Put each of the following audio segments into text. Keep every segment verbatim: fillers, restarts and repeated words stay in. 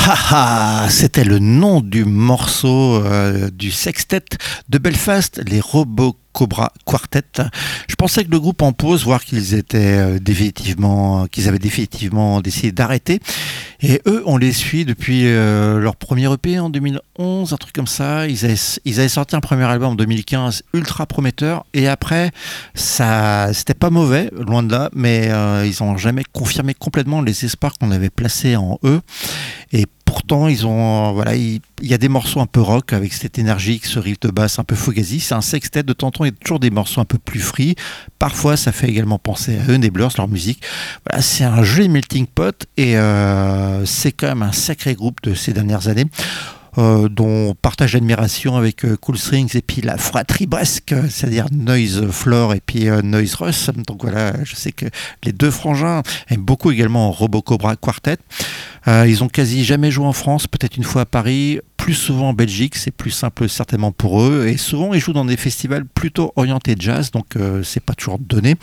Ah ah, c'était le nom du morceau euh, du sextet de Belfast, les Robo Cobra Quartet. Je pensais que le groupe en pause, voir qu'ils étaient euh, définitivement, qu'ils avaient définitivement décidé d'arrêter. Et eux, on les suit depuis euh, leur premier E P en deux mille onze, un truc comme ça. Ils avaient, ils avaient sorti un premier album en deux mille quinze, ultra prometteur. Et après, ça, c'était pas mauvais, loin de là, mais euh, ils n'ont jamais confirmé complètement les espoirs qu'on avait placés en eux. Et pourtant, ils ont, voilà, il, il y a des morceaux un peu rock avec cette énergie, ce riff de basse un peu fugazi. C'est un sextet, de temps en temps, il y a toujours des morceaux un peu plus free. Parfois, ça fait également penser à Enablers, leur musique. Voilà, c'est un joli melting pot et euh, c'est quand même un sacré groupe de ces dernières années. Euh, dont on partage l'admiration avec euh, Cool Strings et puis la fratrie Bresque, c'est-à-dire Noise Floor et puis euh, Noise Russ. Donc voilà, je sais que les deux frangins aiment beaucoup également Robo Cobra Quartet. Euh, ils ont quasi jamais joué en France, peut-être une fois à Paris, plus souvent en Belgique, c'est plus simple certainement pour eux, et souvent ils jouent dans des festivals plutôt orientés jazz, donc euh, c'est pas toujours donné,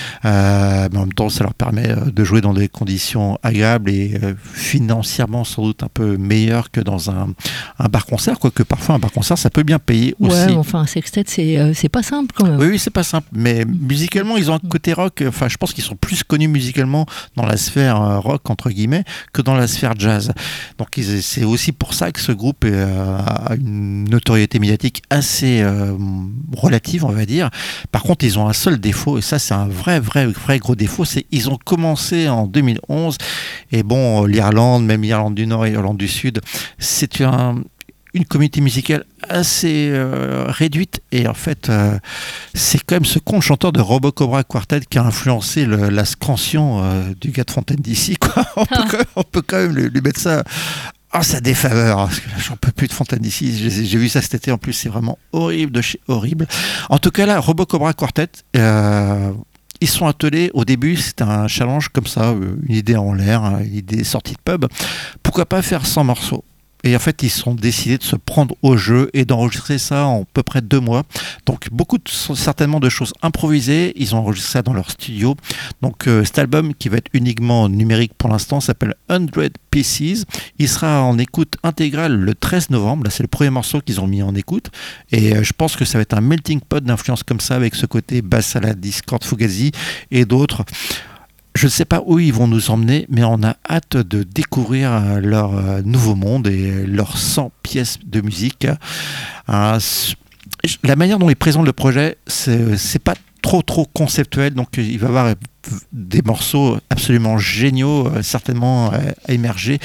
euh, mais en même temps ça leur permet de jouer dans des conditions agréables et euh, financièrement sans doute un peu meilleures que dans un, un bar-concert, quoique parfois un bar-concert ça peut bien payer aussi. Ouais, enfin un sextet c'est, euh, c'est pas simple quand même. Oui, oui, c'est pas simple, mais musicalement ils ont un côté rock, enfin je pense qu'ils sont plus connus musicalement dans la sphère euh, rock entre guillemets que dans la sphère jazz, donc ils, c'est aussi pour ça que ce groupe est a une notoriété médiatique assez euh, relative, on va dire. Par contre, ils ont un seul défaut, et ça, c'est un vrai, vrai, vrai gros défaut, c'est qu'ils ont commencé en deux mille onze, et bon, l'Irlande, même l'Irlande du Nord et l'Irlande du Sud, c'est un... une communauté musicale assez euh, réduite, et en fait euh, c'est quand même ce con chanteur de Robo Cobra Quartet qui a influencé le, la scansion euh, du gars de Fontaine d'ici, quoi. On, peut quand même, on peut quand même lui, lui mettre ça. Ah, oh, ça défaveur, parce que j'en peux plus de Fontaine d'ici. J'ai, j'ai vu ça cet été, en plus, c'est vraiment horrible de chez horrible. En tout cas, là, Robo Cobra Quartet, euh, ils sont attelés, au début, c'était un challenge comme ça, une idée en l'air, une idée sortie de pub. Pourquoi pas faire cent morceaux ? Et en fait, ils sont décidés de se prendre au jeu et d'enregistrer ça en à peu près deux mois. Donc, beaucoup de, certainement de choses improvisées. Ils ont enregistré ça dans leur studio. Donc, euh, cet album, qui va être uniquement numérique pour l'instant, s'appelle cent Pieces. Il sera en écoute intégrale le treize novembre. Là, c'est le premier morceau qu'ils ont mis en écoute. Et euh, je pense que ça va être un melting pot d'influences comme ça, avec ce côté basse à la discorde fugazi et d'autres. Je ne sais pas où ils vont nous emmener, mais on a hâte de découvrir leur nouveau monde et leurs cent pièces de musique. Euh, la manière dont ils présentent le projet, c'est, c'est pas trop trop conceptuel, donc il va y avoir des morceaux absolument géniaux, certainement à émerger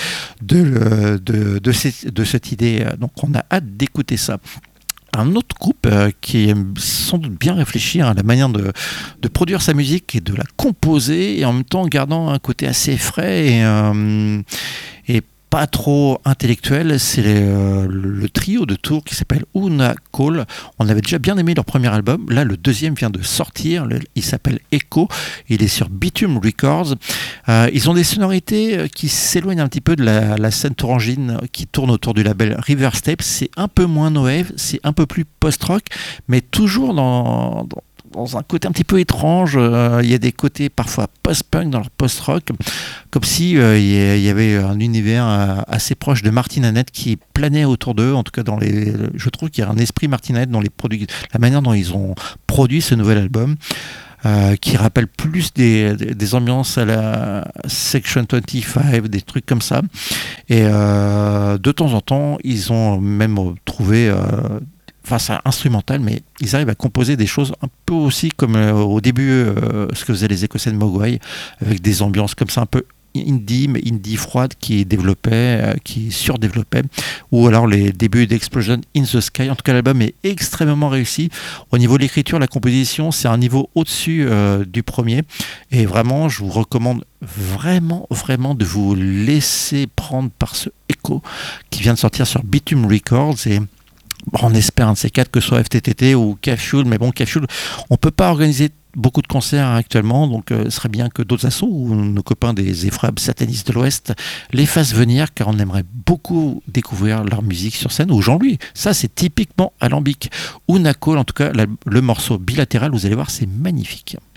de, de, de, cette, de cette idée. Donc on a hâte d'écouter ça. Un autre groupe euh, qui aime sans doute bien réfléchir à la manière de, de produire sa musique et de la composer, et en même temps gardant un côté assez frais et, euh, et pas trop intellectuel, c'est les, euh, le, le trio de Tours qui s'appelle Una Call. On avait déjà bien aimé leur premier album. Là, le deuxième vient de sortir. Le, il s'appelle Echo. Il est sur Bitume Records. Euh, ils ont des sonorités qui s'éloignent un petit peu de la, la scène tourangine qui tourne autour du label River Steps. C'est un peu moins no wave, c'est un peu plus post-rock, mais toujours dans, dans dans un côté un petit peu étrange. Euh, il y a des côtés parfois post-punk dans leur post-rock, comme si euh, il y avait un univers euh, assez proche de Martin Hannett qui planait autour d'eux. En tout cas, dans les, je trouve qu'il y a un esprit Martin Hannett dans les produits, la manière dont ils ont produit ce nouvel album. Euh, qui rappelle plus des, des, des ambiances à la Section vingt-cinq, des trucs comme ça. Et euh, de temps en temps, ils ont même trouvé... Euh, Enfin, c'est instrumental, mais ils arrivent à composer des choses un peu aussi comme euh, au début euh, ce que faisaient les Écossais de Mogwai, avec des ambiances comme ça un peu indie, mais indie froide qui développait, euh, qui surdéveloppait, ou alors les débuts d'Explosion in the Sky. En tout cas, l'album est extrêmement réussi. Au niveau de l'écriture, la composition, c'est un niveau au-dessus euh, du premier. Et vraiment, je vous recommande vraiment, vraiment de vous laisser prendre par ce Echo qui vient de sortir sur Bitume Records. Et on espère un de ces quatre, que ce soit F T T T ou Cafioul, mais bon, Cafioul, on ne peut pas organiser beaucoup de concerts actuellement, donc euh, ce serait bien que d'autres assos ou nos copains des Ephraim satanistes de l'Ouest les fassent venir, car on aimerait beaucoup découvrir leur musique sur scène, ou Jean-Louis. Ça, c'est typiquement alambic. Ou Nacol, en tout cas, la, le morceau bilatéral, vous allez voir, c'est magnifique.